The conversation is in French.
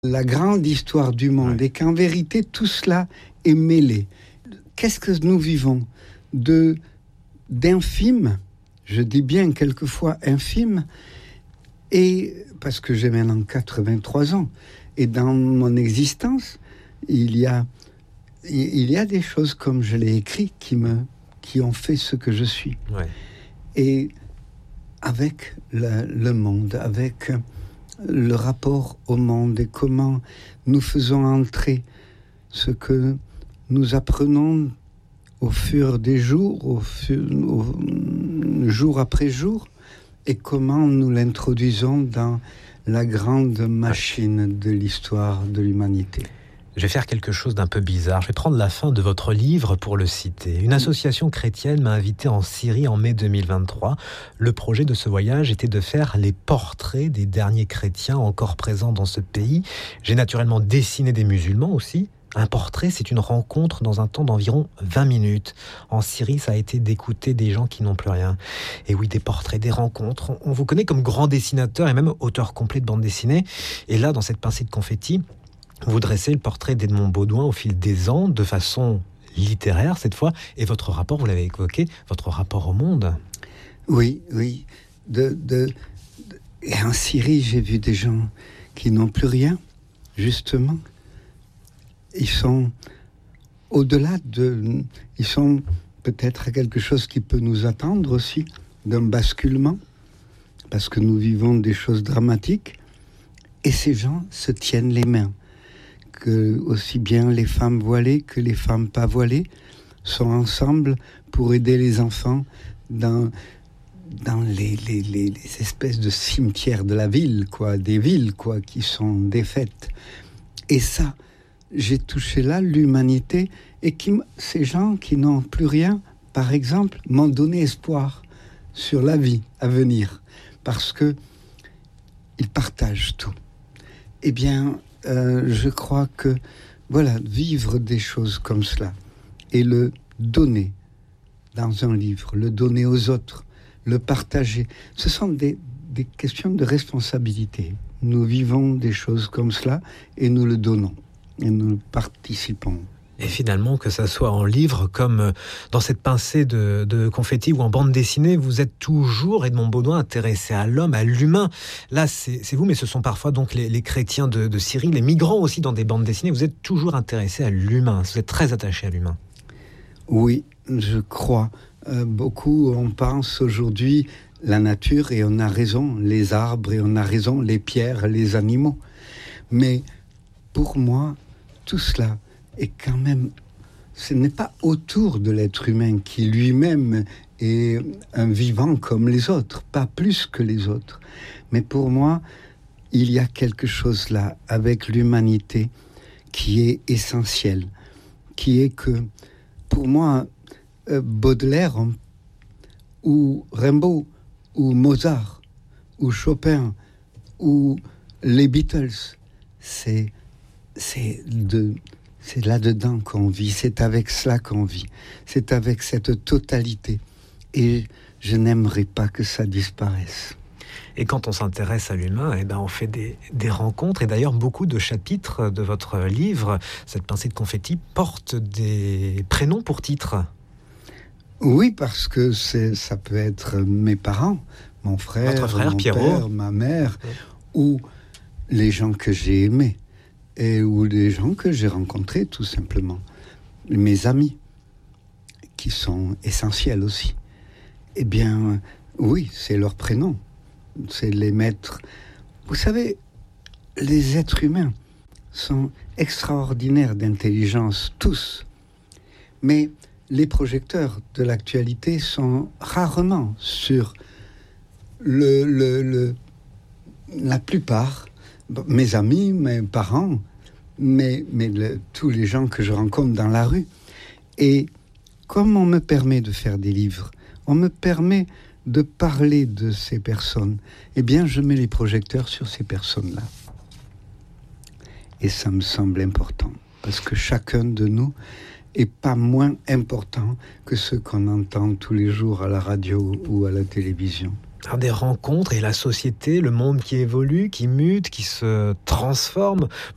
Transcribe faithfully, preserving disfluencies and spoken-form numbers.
la grande histoire du monde, ouais. Et qu'en vérité, tout cela est mêlé. Qu'est-ce que nous vivons de, d'infime, je dis bien quelquefois infime, et parce que j'ai maintenant quatre-vingt-trois ans, et dans mon existence, il y a, il y a des choses, comme je l'ai écrit, qui, me, qui ont fait ce que je suis. Ouais. Et avec le, le monde, avec le rapport au monde et comment nous faisons entrer ce que nous apprenons au fur des jours, au fur, au, jour après jour, et comment nous l'introduisons dans la grande machine de l'histoire de l'humanité. Je vais faire quelque chose d'un peu bizarre. Je vais prendre la fin de votre livre pour le citer. Une association chrétienne m'a invité en Syrie en mai deux mille vingt-trois. Le projet de ce voyage était de faire les portraits des derniers chrétiens encore présents dans ce pays. J'ai naturellement dessiné des musulmans aussi. Un portrait, c'est une rencontre dans un temps d'environ vingt minutes. En Syrie, ça a été d'écouter des gens qui n'ont plus rien. Et oui, des portraits, des rencontres. On vous connaît comme grand dessinateur et même auteur complet de bande dessinée. Et là, dans cette pincée de confetti, vous dressez le portrait d'Edmond Baudouin au fil des ans, de façon littéraire cette fois. Et votre rapport, vous l'avez évoqué, votre rapport au monde. Oui, oui. De, de, de... Et en Syrie, j'ai vu des gens qui n'ont plus rien, justement. Ils sont au-delà de... Ils sont peut-être à quelque chose qui peut nous attendre aussi, d'un basculement, parce que nous vivons des choses dramatiques. Et ces gens se tiennent les mains. Que aussi bien les femmes voilées que les femmes pas voilées sont ensemble pour aider les enfants dans, dans les, les, les, les espèces de cimetières de la ville, quoi, des villes quoi, qui sont défaites. Et ça, j'ai touché là l'humanité, et qui, ces gens qui n'ont plus rien, par exemple, m'ont donné espoir sur la vie à venir, parce que ils partagent tout. Eh bien, Euh, je crois que, voilà, vivre des choses comme cela et le donner dans un livre, le donner aux autres, le partager, ce sont des, des questions de responsabilité. Nous vivons des choses comme cela et nous le donnons et nous participons. Et finalement, que ça soit en livre, comme dans cette pincée de, de confetti ou en bande dessinée, vous êtes toujours, Edmond Baudouin, intéressé à l'homme, à l'humain. Là, c'est, c'est vous, mais ce sont parfois donc les, les chrétiens de, de Syrie, les migrants aussi dans des bandes dessinées. Vous êtes toujours intéressé à l'humain, vous êtes très attaché à l'humain. Oui, je crois. Euh, beaucoup, on pense aujourd'hui la nature, et on a raison, les arbres, et on a raison, les pierres, les animaux. Mais pour moi, tout cela... Et quand même, ce n'est pas autour de l'être humain qui lui-même est un vivant comme les autres, pas plus que les autres. Mais pour moi, il y a quelque chose là avec l'humanité qui est essentiel, qui est que, pour moi, Baudelaire ou Rimbaud ou Mozart ou Chopin ou les Beatles, c'est, c'est de... C'est là-dedans qu'on vit, c'est avec cela qu'on vit, c'est avec cette totalité. Et je n'aimerais pas que ça disparaisse. Et quand on s'intéresse à l'humain, eh ben on fait des, des rencontres. Et d'ailleurs, beaucoup de chapitres de votre livre, cette pincée de confetti, portent des prénoms pour titre. Oui, parce que c'est, ça peut être mes parents, mon frère, votre frère mon Pierrot, père, ma mère, oui. Ou les gens que j'ai aimés. Et ou des gens que j'ai rencontrés, tout simplement. Mes amis, qui sont essentiels aussi. Eh bien, oui, c'est leur prénom. C'est les maîtres. Vous savez, les êtres humains sont extraordinaires d'intelligence, tous. Mais les projecteurs de l'actualité sont rarement sur le, le, le, la plupart. Mes amis, mes parents, mais, mais le, tous les gens que je rencontre dans la rue. Et comme on me permet de faire des livres, on me permet de parler de ces personnes, eh bien je mets les projecteurs sur ces personnes-là. Et ça me semble important, parce que chacun de nous est pas moins important que ceux qu'on entend tous les jours à la radio ou à la télévision. Alors des rencontres et la société, le monde qui évolue, qui mute, qui se transforme.